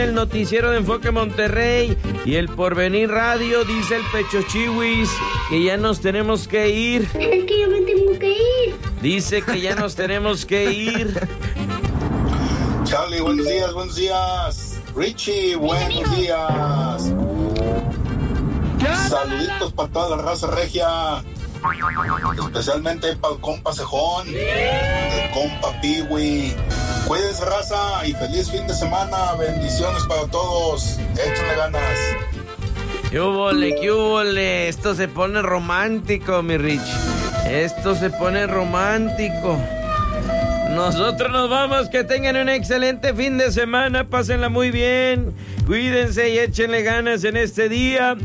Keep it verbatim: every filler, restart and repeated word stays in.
El noticiero de Enfoque Monterrey y el Porvenir Radio. Dice el Pecho Chihuis que ya nos tenemos que ir. Es que yo me tengo que ir. Dice que ya nos tenemos que ir. Charlie, buenos días, buenos días. Richie, buenos días. Saluditos para toda la raza regia. Especialmente para el compa Cejón, el compa Piwi. Cuídense, raza, y feliz fin de semana. Bendiciones para todos. Échenle ganas. ¡Qué húbole, qué húbole! Esto se pone romántico, mi Rich. Esto se pone romántico. Nosotros nos vamos. Que tengan un excelente fin de semana. Pásenla muy bien. Cuídense y échenle ganas en este día.